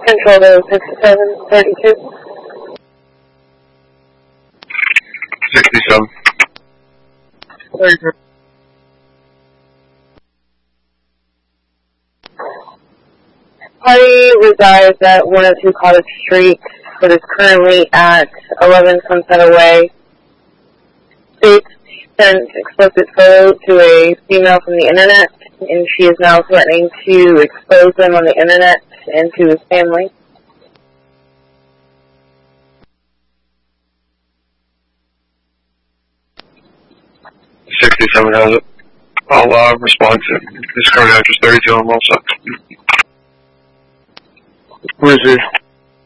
Control to 6732. 67. 32. Party resides at 102 College Street, but is currently at 11 Sunset Way. States sent explicit photos to a female from the internet, and she is now threatening to expose them on the internet and to his family. '67 has it. I'll respond to his current address 32 on Wellside. Where's he?